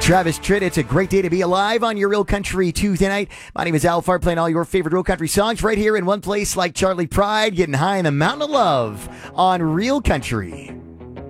Travis Tritt, it's a great day to be alive on your Real Country Tuesday night. My name is Al Fart, playing all your favorite Real Country songs right here in one place like Charlie Pride, getting high in the mountain of love on Real Country.